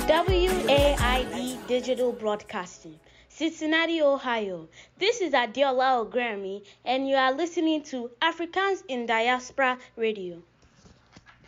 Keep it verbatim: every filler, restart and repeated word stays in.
W A I D Digital Broadcasting, Cincinnati, Ohio. This is Adiola Ogremi, and you are listening to Africans in Diaspora Radio.